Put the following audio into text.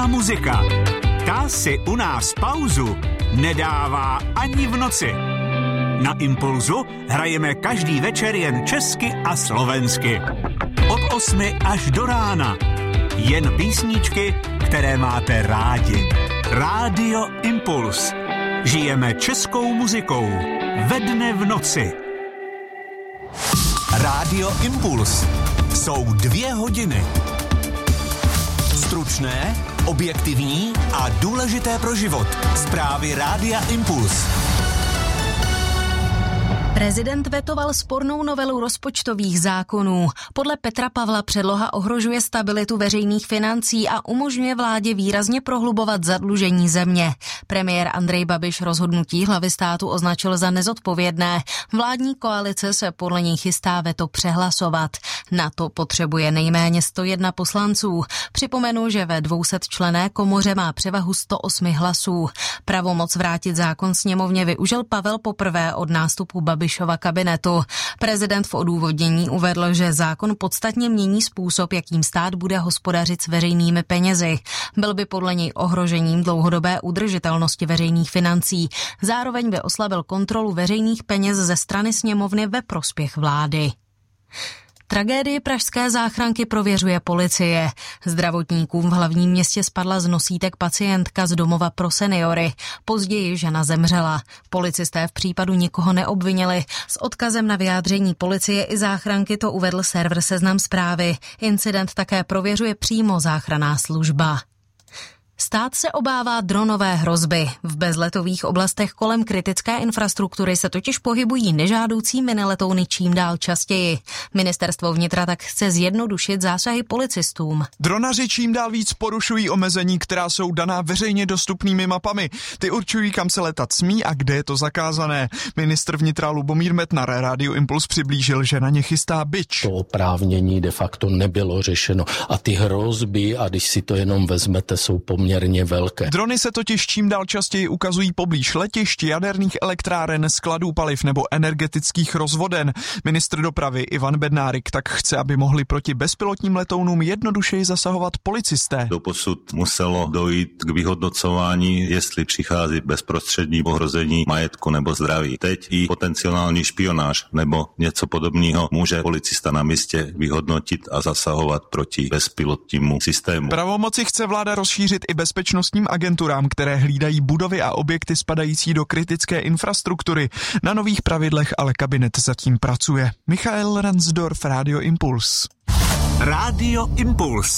muzika. Ta si u nás pauzu nedává ani v noci. Na Impulzu hrajeme každý večer jen česky a slovensky. Od 8 až do rána. Jen písničky, které máte rádi. Rádio Impuls. Žijeme českou muzikou. Ve dne v noci. Rádio Impuls. Jsou 2 hodiny. Stručné, objektivní a důležité pro život. Zprávy Rádia Impuls. Prezident vetoval spornou novelu rozpočtových zákonů. Podle Petra Pavla předloha ohrožuje stabilitu veřejných financí a umožňuje vládě výrazně prohlubovat zadlužení země. Premiér Andrej Babiš rozhodnutí hlavy státu označil za nezodpovědné. Vládní koalice se podle něj chystá veto přehlasovat. Na to potřebuje nejméně 101 poslanců. Připomenu, že ve 200členné komoře má převahu 108 hlasů. Pravomoc vrátit zákon sněmovně využil Pavel poprvé od nástupu Babišova kabinetu. Prezident v odůvodnění uvedl, že zákon podstatně mění způsob, jakým stát bude hospodařit s veřejnými penězi. Byl by podle něj ohrožením dlouhodobé udržitelnosti veřejných financí. Zároveň by oslabil kontrolu veřejných peněz ze strany sněmovny ve prospěch vlády. Tragédii pražské záchranky prověřuje policie. Zdravotníkům v hlavním městě spadla z nosítek pacientka z domova pro seniory. Později žena zemřela. Policisté v případu nikoho neobvinili. S odkazem na vyjádření policie i záchranky to uvedl server Seznam Zprávy. Incident také prověřuje přímo záchranná služba. Stát se obává dronové hrozby. V bezletových oblastech kolem kritické infrastruktury se totiž pohybují nežádoucí miniletouny čím dál častěji. Ministerstvo vnitra tak chce zjednodušit zásahy policistům. Dronaři čím dál víc porušují omezení, která jsou daná veřejně dostupnými mapami. Ty určují, kam se letat smí a kde je to zakázané. Ministr vnitra Lubomír Metnar Rádiu Impuls přiblížil, že na ně chystá bič. To oprávnění de facto nebylo řešeno a ty hrozby, a když si to jenom vezmete, jsou poměrně velké. Drony se totiž čím dál častěji ukazují poblíž letišť, jaderných elektráren, skladů paliv nebo energetických rozvoden. Ministr dopravy Ivan Bednárik tak chce, aby mohli proti bezpilotním letounům jednodušeji zasahovat policisté. Doposud muselo dojít k vyhodnocování, jestli přichází bezprostřední ohrození majetku nebo zdraví. Teď i potenciální špionáž nebo něco podobného může policista na místě vyhodnotit a zasahovat proti bezpilotnímu systému. Pravomoci chce vláda rozšířit i bezpečnostním agenturám, které hlídají budovy a objekty spadající do kritické infrastruktury. Na nových pravidlech ale kabinet zatím pracuje. Michael Ransdorf, Rádio Impuls. Rádio Impuls.